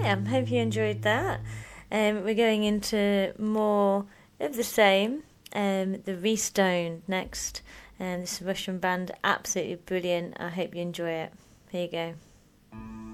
I hope you enjoyed that. We're going into more of the same. The Restone next. This Russian band, absolutely brilliant. I hope you enjoy it. Here you go.